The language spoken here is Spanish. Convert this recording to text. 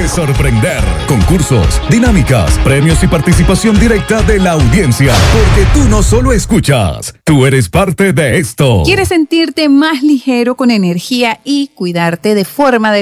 de sorprender. Concursos, dinámicas, premios y participación directa de la audiencia. Porque tú no solo escuchas, tú eres parte de esto. ¿Quieres sentirte más ligero, con energía y cuidarte de forma